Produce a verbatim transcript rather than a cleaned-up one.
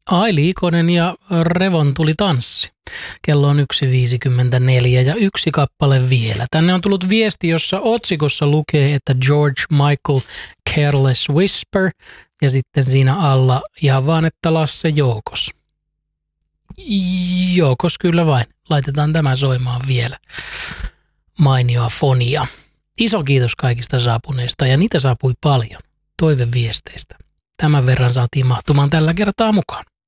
Ai Liikonen ja Revontuli tanssi. Kello on yksi viisikymmentäneljä ja yksi kappale vielä. Tänne on tullut viesti, jossa otsikossa lukee, että George Michael Careless Whisper ja sitten siinä alla ihan vaan, että Lasse Joukos. Joukos kyllä vain. Laitetaan tämä soimaan vielä. Mainioa fonia. Iso kiitos kaikista saapuneista ja niitä saapui paljon toiveviesteistä. Tämän verran saatiin mahtumaan tällä kertaa mukaan.